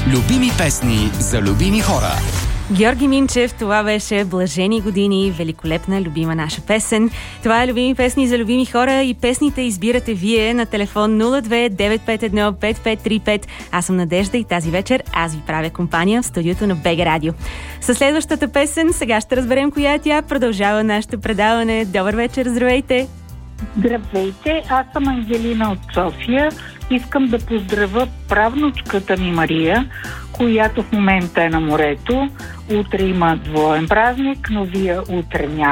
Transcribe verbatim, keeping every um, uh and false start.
Любими песни за любими хора. Георги Минчев, това беше Блажени години, великолепна, любима наша песен. Това е Любими песни за любими хора и песните избирате вие на телефон нула две девет пет едно пет пет три пет. Аз съм Надежда и тази вечер аз ви правя компания в студиото на БГ Радио. Със следващата песен сега ще разберем коя е тя. Продължава нашето предаване. Добър вечер, здравейте! Здравейте, аз съм Ангелина от София. Искам да поздравя правнучката ми Мария, която в момента е на морето. Утре има двоен празник, но вие утре няма.